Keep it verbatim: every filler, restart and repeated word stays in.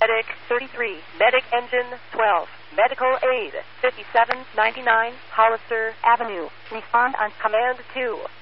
Medic thirty-three, Medic Engine twelve, Medical Aid fifty-seven ninety-nine, Hollister Avenue. Respond on Command two.